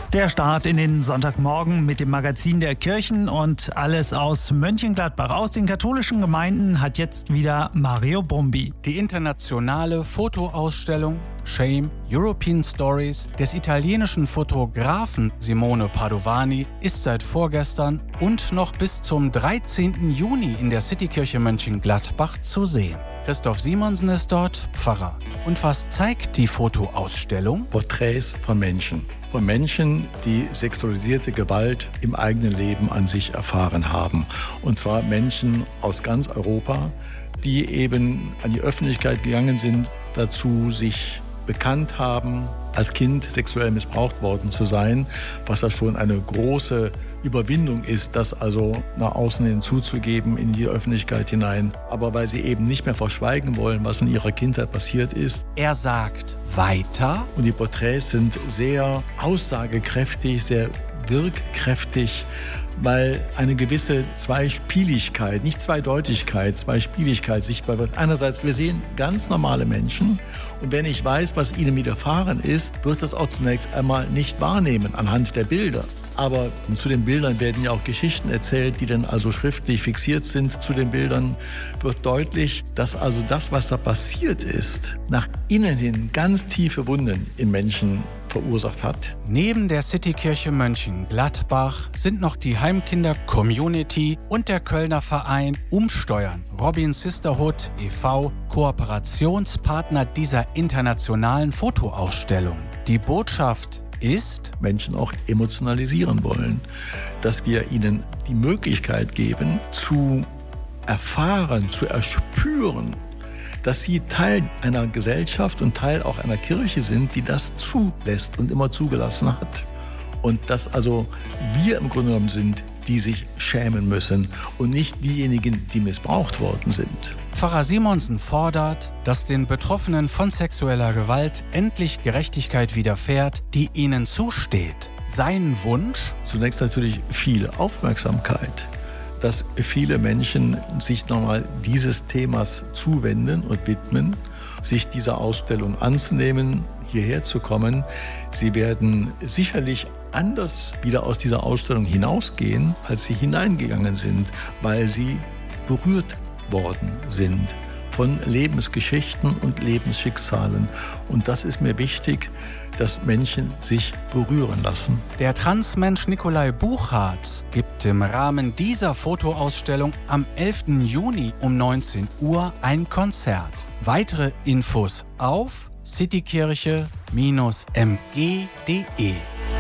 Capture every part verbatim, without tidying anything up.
Der Start in den Sonntagmorgen mit dem Magazin der Kirchen und alles aus Mönchengladbach. Aus den katholischen Gemeinden hat jetzt wieder Mario Brumby. Die internationale Fotoausstellung Shame European Stories des italienischen Fotografen Simone Padovani ist seit vorgestern und noch bis zum dreizehnten Juni in der Citykirche Mönchengladbach zu sehen. Christoph Simonsen ist dort Pfarrer. Und was zeigt die Fotoausstellung? Porträts von Menschen. Von Menschen, die sexualisierte Gewalt im eigenen Leben an sich erfahren haben. Und zwar Menschen aus ganz Europa, die eben an die Öffentlichkeit gegangen sind, dazu sich bekannt haben, als Kind sexuell missbraucht worden zu sein, was ja schon eine große Überwindung ist, das also nach außen hin zuzugeben, in die Öffentlichkeit hinein. Aber weil sie eben nicht mehr verschweigen wollen, was in ihrer Kindheit passiert ist. Er sagt weiter. Und die Porträts sind sehr aussagekräftig, sehr wirkkräftig, weil eine gewisse Zweispieligkeit, nicht Zweideutigkeit, Zweispieligkeit sichtbar wird. Einerseits, wir sehen ganz normale Menschen und wenn ich weiß, was ihnen widerfahren ist, wird das auch zunächst einmal nicht wahrnehmen anhand der Bilder. Aber zu den Bildern werden ja auch Geschichten erzählt, die dann also schriftlich fixiert sind. Zu den Bildern wird deutlich, dass also das, was da passiert ist, nach innen hin ganz tiefe Wunden in Menschen verursacht hat. Neben der Citykirche Mönchengladbach sind noch die Heimkinder-Community und der Kölner Verein Umsteuern, Robin Sisterhood e V, Kooperationspartner dieser internationalen Fotoausstellung. Die Botschaft ist, Menschen auch emotionalisieren wollen, dass wir ihnen die Möglichkeit geben, zu erfahren, zu erspüren, dass sie Teil einer Gesellschaft und Teil auch einer Kirche sind, die das zulässt und immer zugelassen hat. Und dass also wir im Grunde genommen sind, die sich schämen müssen und nicht diejenigen, die missbraucht worden sind. Pfarrer Simonsen fordert, dass den Betroffenen von sexueller Gewalt endlich Gerechtigkeit widerfährt, die ihnen zusteht. Sein Wunsch? Zunächst natürlich viel Aufmerksamkeit, dass viele Menschen sich nochmal dieses Themas zuwenden und widmen, sich dieser Ausstellung anzunehmen, hierher zu kommen. Sie werden sicherlich anders wieder aus dieser Ausstellung hinausgehen, als sie hineingegangen sind, weil sie berührt worden sind von Lebensgeschichten und Lebensschicksalen. Und das ist mir wichtig, dass Menschen sich berühren lassen. Der Transmensch Nikolai Buchharz gibt im Rahmen dieser Fotoausstellung am elften Juni um neunzehn Uhr ein Konzert. Weitere Infos auf citykirche Bindestrich m g punkt d e.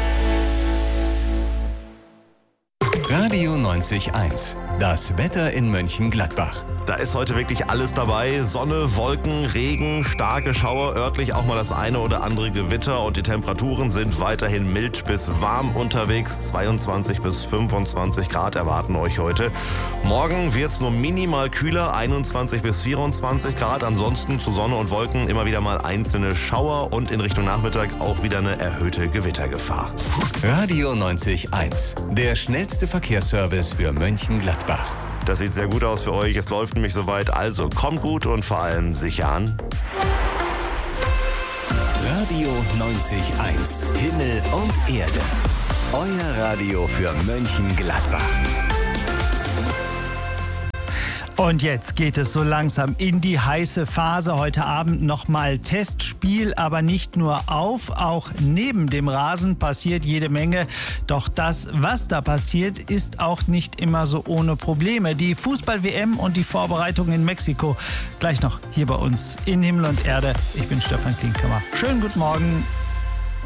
Radio neunzig Komma eins. Das Wetter in Mönchengladbach. Da ist heute wirklich alles dabei. Sonne, Wolken, Regen, starke Schauer, örtlich auch mal das eine oder andere Gewitter und die Temperaturen sind weiterhin mild bis warm unterwegs. zweiundzwanzig bis fünfundzwanzig Grad erwarten euch heute. Morgen wird es nur minimal kühler, einundzwanzig bis vierundzwanzig Grad. Ansonsten zu Sonne und Wolken immer wieder mal einzelne Schauer und in Richtung Nachmittag auch wieder eine erhöhte Gewittergefahr. Radio neunzig Komma eins. Der schnellste Verkehrsservice für Mönchengladbach. Das sieht sehr gut aus für euch. Es läuft nämlich soweit. Also kommt gut und vor allem sicher an. Radio neunzig Komma eins. Himmel und Erde. Euer Radio für Mönchengladbach. Und jetzt geht es so langsam in die heiße Phase. Heute Abend nochmal Testspiel, aber nicht nur auf, auch neben dem Rasen passiert jede Menge. Doch das, was da passiert, ist auch nicht immer so ohne Probleme. Die Fußball-W M und die Vorbereitung in Mexiko. Gleich noch hier bei uns in Himmel und Erde. Ich bin Stefan Klinkhammer. Schönen guten Morgen.